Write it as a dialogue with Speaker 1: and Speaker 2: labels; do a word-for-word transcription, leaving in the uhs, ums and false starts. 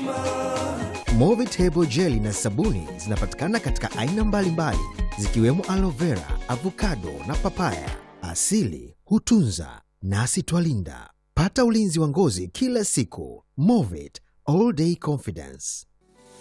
Speaker 1: Movit Hebo Jelly na sabuni zinapatikana katika aina mbalimbali zikiwemo aloe vera, avocado na papaya. Asili hutunza nasi twalinda. Pata ulinzi wa ngozi kila siku. Movit All Day Confidence.